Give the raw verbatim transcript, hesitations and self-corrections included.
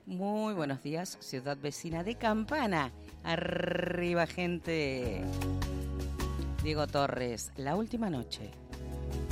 Muy buenos días, ciudad vecina de Campana. Arriba, gente. Diego Torres, La Última Noche.